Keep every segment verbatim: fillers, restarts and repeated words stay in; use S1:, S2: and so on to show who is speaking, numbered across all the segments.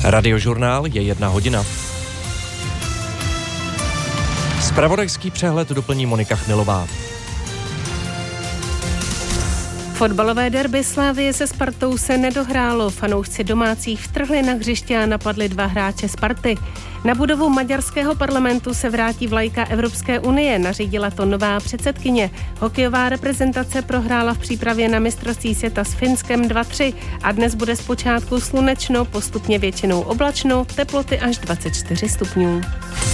S1: Radiožurnál je jedna hodina. Zpravodajský přehled doplní Monika Chmilová.
S2: Fotbalové derby Slavie se Spartou se nedohrálo. Fanoušci domácích vtrhli na hřiště a napadli dva hráče Sparty. Na budovu maďarského parlamentu se vrátí vlajka Evropské unie, nařídila to nová předsedkyně. Hokejová reprezentace prohrála v přípravě na mistrovství světa s Finskem dva tři a dnes bude zpočátku slunečno, postupně většinou oblačno, teploty až dvacet čtyři stupňů.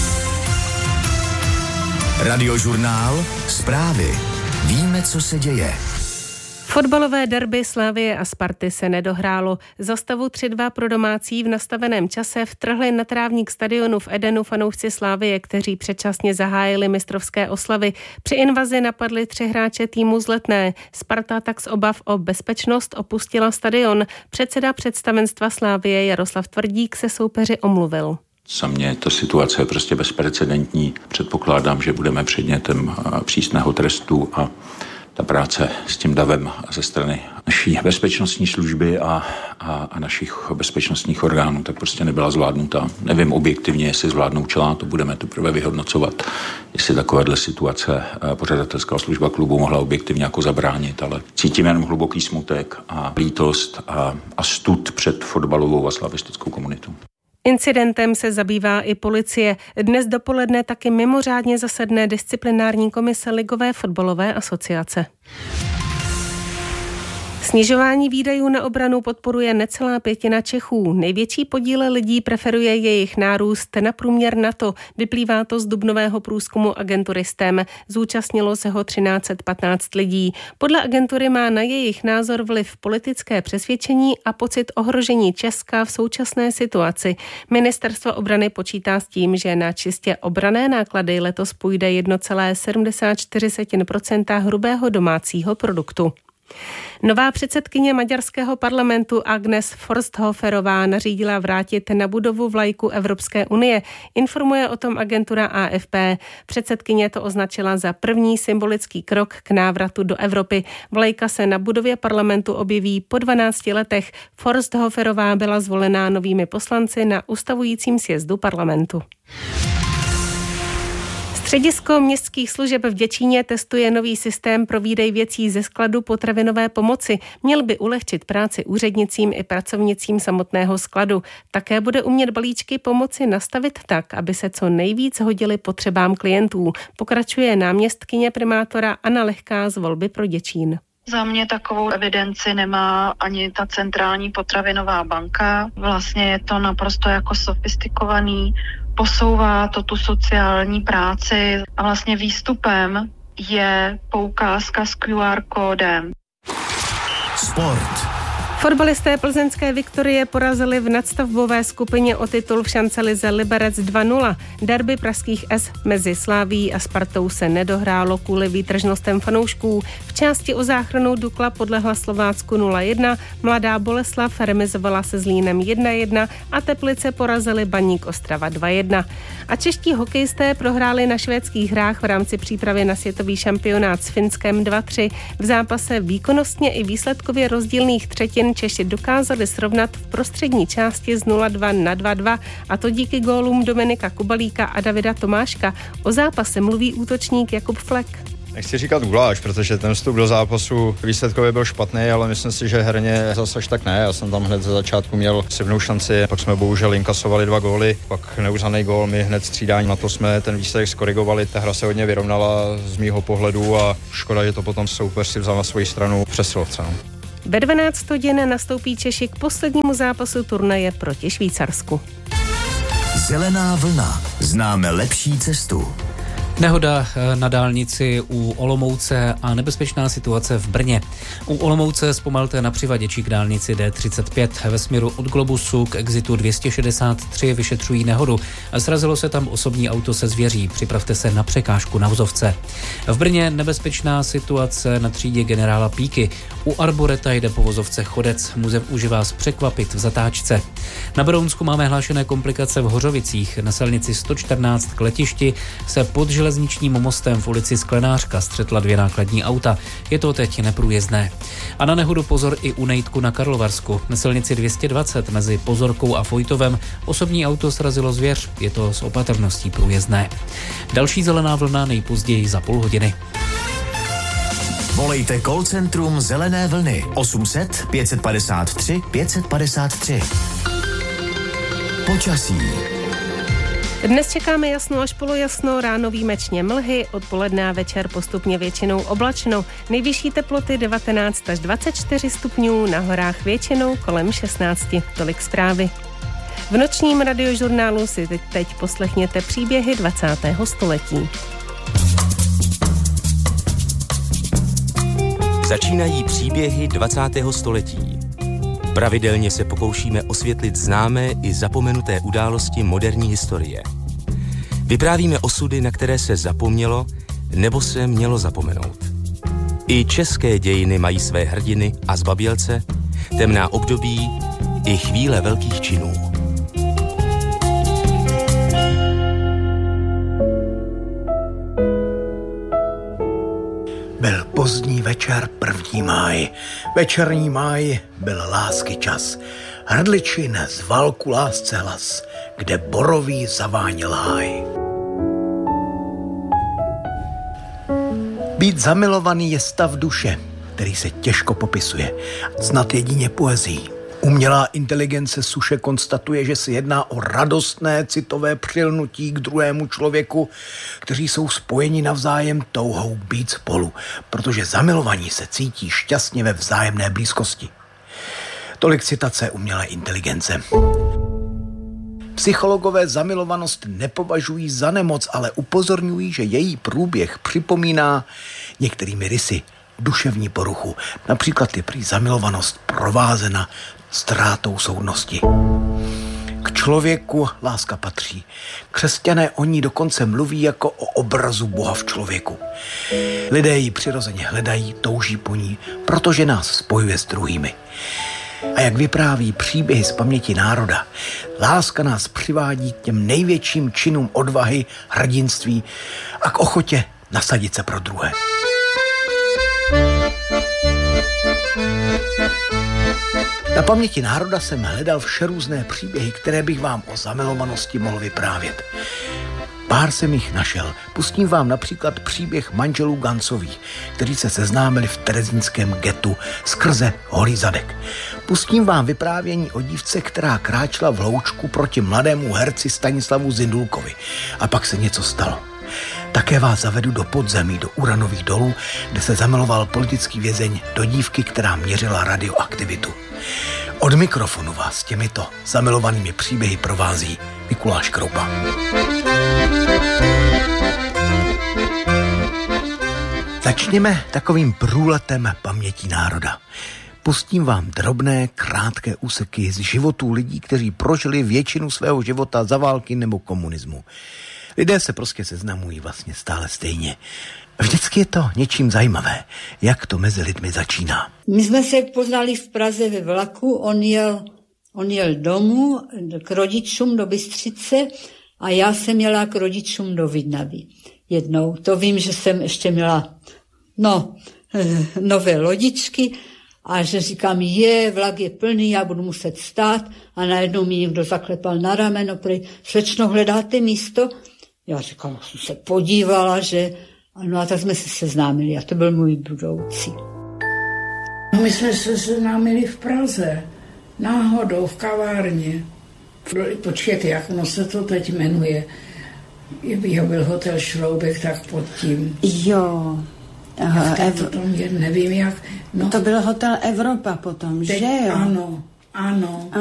S3: Radiožurnál, zprávy. Víme, co se děje.
S2: Fotbalové derby Slavie a Sparty se nedohrálo. Za stavu tři dva pro domácí v nastaveném čase vtrhli na trávník stadionu v Edenu fanoušci Slavie, kteří předčasně zahájili mistrovské oslavy. Při invazi napadli tři hráče týmu z Letné. Sparta tak z obav o bezpečnost opustila stadion. Předseda představenstva Slavie Jaroslav Tvrdík se soupeři omluvil.
S4: Za mě ta situace je prostě bezprecedentní. Předpokládám, že budeme předmětem přísného trestu a ta práce s tím davem ze strany naší bezpečnostní služby a, a, a našich bezpečnostních orgánů tak prostě nebyla zvládnuta. Nevím objektivně, jestli zvládnoučila, to budeme teprve vyhodnocovat, jestli takovéhle situace pořadatelská služba klubu mohla objektivně jako zabránit, ale cítím jenom hluboký smutek a lítost a, a stud před fotbalovou a slavistickou komunitou.
S2: Incidentem se zabývá i policie. Dnes dopoledne taky mimořádně zasedne disciplinární komise Ligové fotbalové asociace. Snižování výdajů na obranu podporuje necelá pětina Čechů. Největší podíl lidí preferuje jejich nárůst na průměr NATO. Vyplývá to z dubnového průzkumu agentury S T E M. Zúčastnilo se ho třináct set patnáct lidí. Podle agentury má na jejich názor vliv politické přesvědčení a pocit ohrožení Česka v současné situaci. Ministerstvo obrany počítá s tím, že na čistě obranné náklady letos půjde jedna celá sedmdesát čtyři procenta hrubého domácího produktu. Nová předsedkyně maďarského parlamentu Agnes Forsthoferová nařídila vrátit na budovu vlajku Evropské unie. Informuje o tom agentura A F P. Předsedkyně to označila za první symbolický krok k návratu do Evropy. Vlajka se na budově parlamentu objeví po dvanácti letech. Forsthoferová byla zvolená novými poslanci na ustavujícím sjezdu parlamentu. Středisko městských služeb v Děčíně testuje nový systém pro výdej věcí ze skladu potravinové pomoci. Měl by ulehčit práci úřednicím i pracovnicím samotného skladu. Také bude umět balíčky pomoci nastavit tak, aby se co nejvíc hodily potřebám klientů. Pokračuje náměstkyně primátora Anna Lehká z Volby pro Děčín.
S5: Za mě takovou evidenci nemá ani ta centrální potravinová banka. Vlastně je to naprosto jako sofistikovaný, posouvá to tu sociální práci a vlastně výstupem je poukázka s Q R kódem.
S3: Sport.
S2: Fotbalisté plzeňské Viktorie porazili v nadstavbové skupině o titul v šancelize Liberec dva nula. Derby pražských S mezi Slavií a Spartou se nedohrálo kvůli výtržnostem fanoušků. V části o záchranu Dukla podlehla Slovácku nula jedna, Mladá Boleslav remizovala se Zlínem jedna jedna a Teplice porazili Baník Ostrava dva jedna. A čeští hokejisté prohráli na švédských hrách v rámci přípravy na světový šampionát s Finskem dva tři. V zápase výkonnostně i výsledkově rozdílných třetin Češi dokázali srovnat v prostřední části z nula dva na dva dva, a to díky gólům Dominika Kubalíka a Davida Tomáška. O zápase mluví útočník Jakub Flek.
S6: Nechci říkat guláš, protože ten vstup do zápasu výsledkově byl špatný, ale myslím si, že herně zase až tak ne. Já jsem tam hned ze začátku měl silnou šanci, pak jsme bohužel inkasovali dva góly, pak neuznaný gól, my hned střídání, na to jsme ten výsledek skorigovali, ta hra se hodně vyrovnala z mýho pohledu a škoda, že to potom soupeř si vzal na svoji stranu přesilovce.
S2: Ve dvanáct hodin nastoupí Češi k poslednímu zápasu turnaje proti Švýcarsku.
S3: Zelená vlna. Známe lepší cestu.
S7: Nehoda na dálnici u Olomouce a nebezpečná situace v Brně. U Olomouce zpomalte na přivaděči k dálnici D třicet pět. Ve směru od Globusu k exitu dvě stě šedesát tři vyšetřují nehodu. Srazilo se tam osobní auto se zvěří. Připravte se na překážku na vozovce. V Brně nebezpečná situace na třídě generála Píky. U Arboreta jde po vozovce chodec. Může vás překvapit v zatáčce. Na Berounsku máme hlášené komplikace v Hořovicích. Na silnici sto čtrnáct k letišti se pod železnicí železničním mostem v ulici Sklenářka střetla dvě nákladní auta. Je to teď neprůjezdné. A na nehodu pozor i u Nejtku na Karlovarsku. Na silnici dvě stě dvacet mezi Pozorkou a Fojtovem osobní auto srazilo zvěř. Je to s opatrností průjezdné. Další zelená vlna nejpozději za půl hodiny.
S3: Volejte call centrum Zelené vlny osm set pět padesát tři pět padesát tři. Počasí.
S2: Dnes čekáme jasno až polojasno, ráno výjimečně mlhy, odpoledne a večer postupně většinou oblačno. Nejvyšší teploty devatenáct až dvacet čtyři stupňů, na horách většinou kolem šestnáct. Tolik zprávy. V nočním radiožurnálu si teď, teď poslechněte příběhy dvacátého století.
S8: Začínají příběhy dvacátého století. Pravidelně se pokoušíme osvětlit známé i zapomenuté události moderní historie. Vyprávíme osudy, na které se zapomnělo nebo se mělo zapomenout. I české dějiny mají své hrdiny a zbabělce, temná období i chvíle velkých činů.
S9: Byl pozdní večer, první máj. Večerní máj byl lásky čas. Hrdličin zval ku lásce hlas, kde borový zaváněl háj. Být zamilovaný je stav duše, který se těžko popisuje. Snad jedině poezií. Umělá inteligence suše konstatuje, že se jedná o radostné citové přilnutí k druhému člověku, kteří jsou spojeni navzájem touhou být spolu, protože zamilovaní se cítí šťastně ve vzájemné blízkosti. Tolik citace umělé inteligence. Psychologové zamilovanost nepovažují za nemoc, ale upozorňují, že její průběh připomíná některými rysy duševní poruchu. Například je prý zamilovanost provázena ztrátou soudnosti. K člověku láska patří. Křesťané o ní dokonce mluví jako o obrazu Boha v člověku. Lidé ji přirozeně hledají, touží po ní, protože nás spojuje s druhými. A jak vypráví příběhy z paměti národa, láska nás přivádí k těm největším činům odvahy, hrdinství a k ochotě nasadit se pro druhé. Na paměti národa jsem hledal všerůzné příběhy, které bych vám o zamilovanosti mohl vyprávět. Pár jsem jich našel. Pustím vám například příběh manželů Gancových, kteří se seznámili v terezínském getu skrze holý zadek. Pustím vám vyprávění o dívce, která kráčela v hloučku proti mladému herci Stanislavu Zindulkovi. A pak se něco stalo. Také vás zavedu do podzemí, do uranových dolů, kde se zamiloval politický vězeň do dívky, která měřila radioaktivitu. Od mikrofonu vás těmito zamilovanými příběhy provází Mikuláš Kroupa. Začněme takovým průletem paměti národa. Pustím vám drobné, krátké úseky z životů lidí, kteří prožili většinu svého života za války nebo komunismu. Lidé se prostě seznamují vlastně stále stejně. Vždycky je to něčím zajímavé, jak to mezi lidmi začíná.
S10: My jsme se poznali v Praze ve vlaku, on jel, on jel domů k rodičům do Bystřice a já jsem jela k rodičům do Vidnavy. Jednou, to vím, že jsem ještě měla no, nové lodičky a že říkám, je, vlak je plný, já budu muset stát a najednou mi někdo zaklepal na rameno, prej, slečno, hledáte místo? Já říkala, jsem se podívala, že ano, a tak jsme se seznámili a to byl můj budoucí.
S11: No, my jsme se seznámili v Praze, náhodou v kavárně. Počkejte, jak ono se to teď jmenuje. Jeho byl hotel Šroubek, tak pod tím.
S12: Jo.
S11: Aha, Ev... to tam je, nevím jak. No.
S12: To byl hotel Evropa potom,
S11: teď,
S12: že jo?
S11: Ano, ano.